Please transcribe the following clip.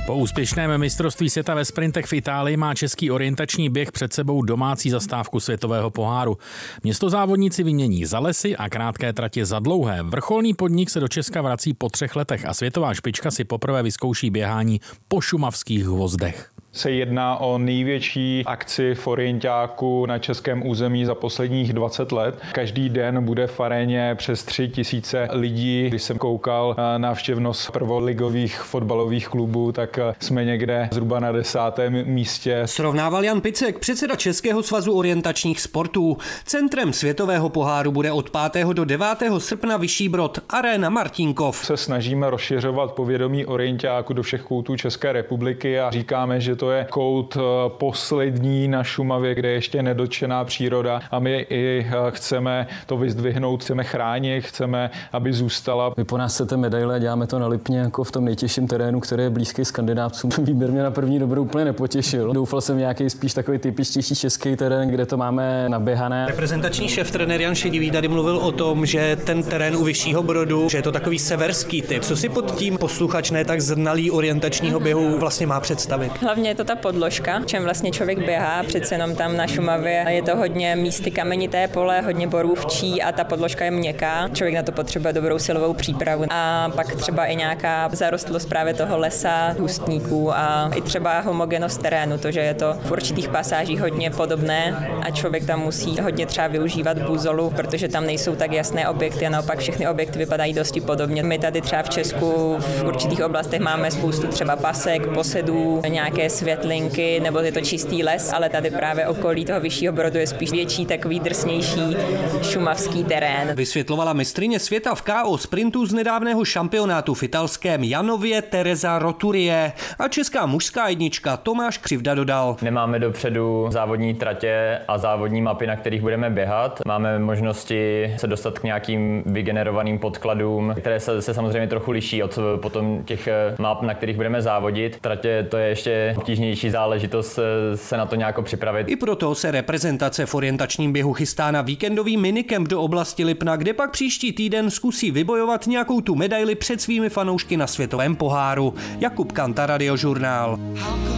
Po úspěšném mistrovství světa ve sprintech v Itálii má český orientační běh před sebou domácí zastávku světového poháru. Město závodníci vymění za lesy a krátké tratě za dlouhé. Vrcholný podnik se do Česka vrací po 3 letech a světová špička si poprvé vyzkouší běhání po šumavských hvozdech. Se jedná o největší akci v orientáku na českém území za posledních 20 let. Každý den bude v aréně přes 3000 lidí. Když jsem koukal na návštěvnost prvoligových fotbalových klubů, tak jsme někde zhruba na 10. místě. Srovnával Jan Picek, předseda Českého svazu orientačních sportů. Centrem světového poháru bude od 5. do 9. srpna Vyšší Brod, aréna Martínkov. Se snažíme rozšiřovat povědomí orientáku do všech koutů České republiky a říkáme, že to je kout poslední na Šumavě, kde je ještě nedotčená příroda a my i chceme to vyzdvihnout, chceme chránit, chceme, aby zůstala. Vy po nás chcete medaile a děláme to na Lipně jako v tom nejtěžším terénu, který je blízký Skandinávcům. Výběr mě na první dobrou úplně nepotěšil. Doufal jsem nějaký spíš takový typičtější český terén, kde to máme naběhané. Reprezentační šéftrenér Jan Šedivý tady mluvil o tom, že ten terén u Vyššího Brodu, že je to takový severský typ. Co si pod tím posluchač ne tak znalý orientačního běhu vlastně má představit? Hlavně je to ta podložka, čem vlastně člověk běhá, přece jenom tam na Šumavě je to hodně místy kamenité pole, hodně borůvčí a ta podložka je měkká. Člověk na to potřebuje dobrou silovou přípravu a pak třeba i nějaká zarostlost právě toho lesa, hustníků a i třeba homogenost terénu, to, že je to v určitých pasážích hodně podobné a člověk tam musí hodně třeba využívat buzolu, protože tam nejsou tak jasné objekty a naopak všechny objekty vypadají dosti podobně. My tady třeba v Česku v určitých oblastech máme spoustu třeba pasek, posedů, nějaké světlinky, nebo je to čistý les, ale tady právě okolí toho Vyššího Brodu je spíš větší, takový drsnější šumavský terén. Vysvětlovala mistryně světa v KO sprintu z nedávného šampionátu v italském Janově Teresa Roturie a česká mužská jednička Tomáš Křivda dodal. Nemáme dopředu závodní tratě a závodní mapy, na kterých budeme běhat. Máme možnosti se dostat k nějakým vygenerovaným podkladům, které se samozřejmě trochu liší od potom těch map, na kterých budeme závodit. Tratě to je ještě obtížnější záležitost se na to nějak připravit. I proto se reprezentace v orientačním běhu chystá na víkendový minikemp do oblasti Lipna, kde pak příští týden zkusí vybojovat nějakou tu medaili před svými fanoušky na světovém poháru. Jakub Kanta, Radiožurnál.